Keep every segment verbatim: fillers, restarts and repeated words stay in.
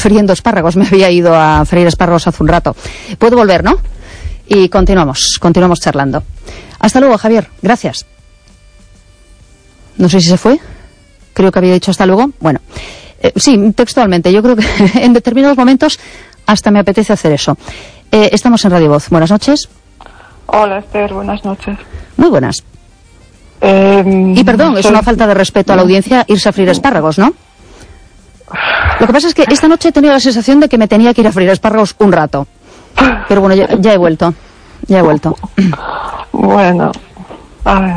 friendo espárragos. Me había ido a freír espárragos hace un rato. Puedo volver, ¿no? Y continuamos, continuamos charlando. Hasta luego, Javier. Gracias. No sé si se fue. Creo que había dicho hasta luego. Bueno, eh, sí, textualmente. Yo creo que en determinados momentos hasta me apetece hacer eso. Eh, estamos en Radio Voz. Buenas noches. Hola, Esther. Buenas noches. Muy buenas. Eh, y perdón, es soy... una falta de respeto a la audiencia irse a freír espárragos, ¿no? Lo que pasa es que esta noche he tenido la sensación de que me tenía que ir a freír espárragos un rato. Pero bueno, ya, ya he vuelto. Ya he vuelto. Bueno, a ver.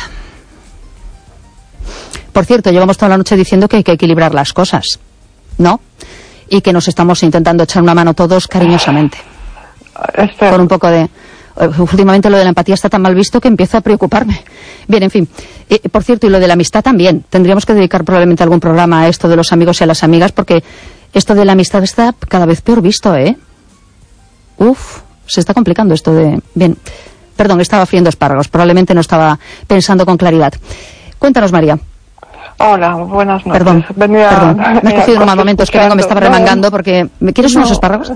Por cierto, llevamos toda la noche diciendo que hay que equilibrar las cosas, ¿no? Y que nos estamos intentando echar una mano todos cariñosamente. Esther. Con un poco de... Últimamente lo de la empatía está tan mal visto que empiezo a preocuparme. Bien, en fin. Eh, por cierto, y lo de la amistad también. Tendríamos que dedicar probablemente algún programa a esto de los amigos y a las amigas, porque esto de la amistad está cada vez peor visto, ¿eh? Uf, se está complicando esto de... Bien, perdón, estaba friendo espárragos. Probablemente no estaba pensando con claridad. Cuéntanos, María. Hola, buenas noches. Perdón, venía, perdón. Me he cogido unos momentos que vengo, me estaba remangando no, porque... ¿Me quieres no. unos espárragos?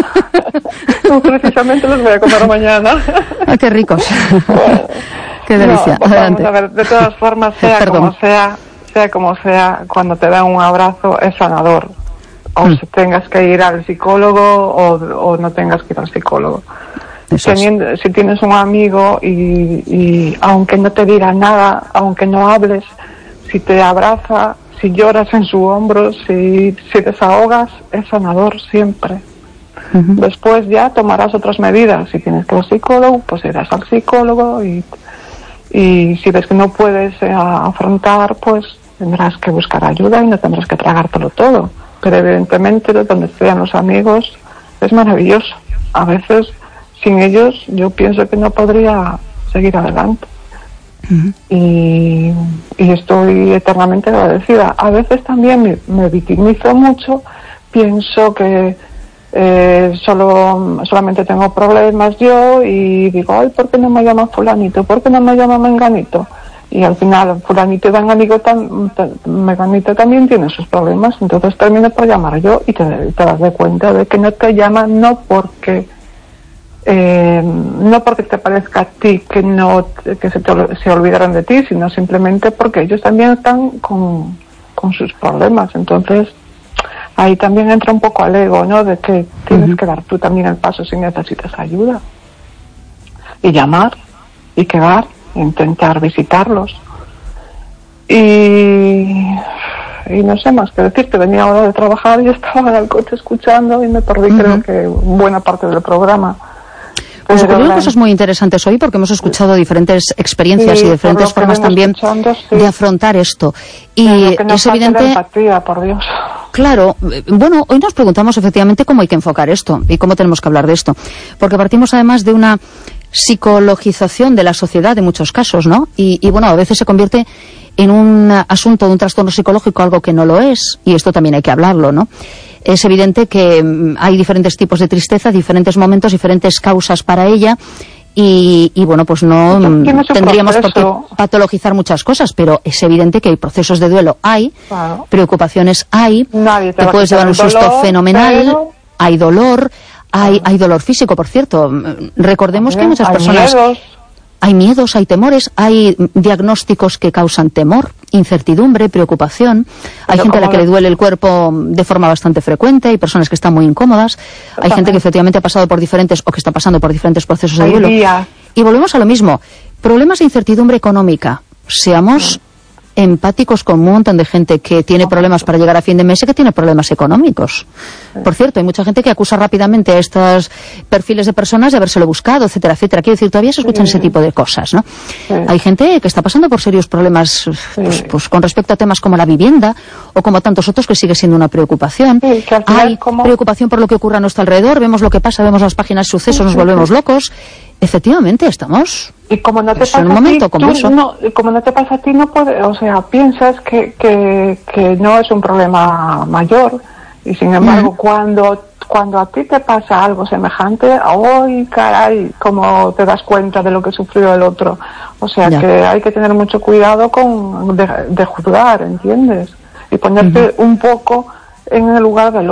No, precisamente los voy a comer mañana. Ah, qué ricos. Bueno, qué delicia. No, Adelante. Vamos a ver, de todas formas, sea Perdón. como sea, sea como sea, cuando te dan un abrazo es sanador. O mm. si tengas que ir al psicólogo o, o no tengas que ir al psicólogo. Teniendo, si tienes un amigo y, y aunque no te diga nada, aunque no hables, si te abraza, si lloras en su hombro, si, si desahogas, es sanador siempre. Uh-huh. Después ya tomarás otras medidas. Si tienes que ir al psicólogo, pues irás al psicólogo y, y si ves que no puedes eh, afrontar, pues tendrás que buscar ayuda y no tendrás que tragártelo todo. Pero evidentemente donde estén los amigos es maravilloso. A veces sin ellos yo pienso que no podría seguir adelante. Uh-huh. y, y estoy eternamente agradecida. A veces también me, me victimizo mucho, pienso que eh, solo solamente tengo problemas yo y digo, ay, ¿por qué no me llama fulanito? ¿Por qué no me llama menganito? Y al final fulanito y menganito, tam, tam, menganito también tiene sus problemas, entonces termino por llamar yo y te, te das de cuenta de que no te llaman no porque Eh, no porque te parezca a ti que no que se, te, se olvidaran de ti, sino simplemente porque ellos también están con, con sus problemas. Entonces ahí también entra un poco al ego, ¿no? De que tienes uh-huh. que dar tú también el paso si necesitas ayuda y llamar y quedar, intentar visitarlos y y no sé más que decirte. Venía ahora de trabajar y estaba en el coche escuchando y me perdí uh-huh. creo que buena parte del programa. Pues ocurrieron cosas muy interesantes hoy porque hemos escuchado diferentes experiencias sí, y diferentes formas también sí. de afrontar esto. Y que no es evidente... empatía, por Dios. Claro, bueno, hoy nos preguntamos efectivamente cómo hay que enfocar esto y cómo tenemos que hablar de esto. Porque partimos además de una psicologización de la sociedad en muchos casos, ¿no? Y, y bueno, a veces se convierte en un asunto de un trastorno psicológico algo que no lo es, y esto también hay que hablarlo, ¿no? Es evidente que hay diferentes tipos de tristeza, diferentes momentos, diferentes causas para ella y, y bueno, pues no tendríamos por qué patologizar muchas cosas, pero es evidente que hay procesos de duelo, hay, claro. preocupaciones hay, Nadie te, te puedes llevar un susto dolor, fenomenal, pero... hay dolor, hay, hay dolor físico, por cierto. Recordemos que hay muchas hay personas... Miedos. Hay miedos, hay temores, hay diagnósticos que causan temor, incertidumbre, preocupación. Hay Pero gente a la que le duele el cuerpo de forma bastante frecuente, hay personas que están muy incómodas, hay gente que efectivamente ha pasado por diferentes o que está pasando por diferentes procesos de duelo. Y volvemos a lo mismo, problemas de incertidumbre económica. Seamos empáticos con un montón de gente que tiene problemas para llegar a fin de mes y que tiene problemas económicos. Por cierto, hay mucha gente que acusa rápidamente a estos perfiles de personas de habérselo buscado, etcétera, etcétera. Quiero decir, todavía se escuchan sí. ese tipo de cosas, ¿no? Sí. Hay gente que está pasando por serios problemas pues, sí. pues, con respecto a temas como la vivienda o como tantos otros que sigue siendo una preocupación. Sí, que al final, hay como... preocupación por lo que ocurre a nuestro alrededor, vemos lo que pasa, vemos las páginas de sucesos, sí, nos volvemos sí. locos. Efectivamente, estamos y como no te pasa en un momento a ti, como tú eso. No, como no te pasa a ti, no puede, o sea, piensas que, que, que no es un problema mayor y sin embargo mm. cuando cuando a ti te pasa algo semejante, ¡ay, caray! Como te das cuenta de lo que sufrió el otro. O sea, ya. que hay que tener mucho cuidado con de, de juzgar, ¿entiendes? Y ponerte mm. un poco en el lugar del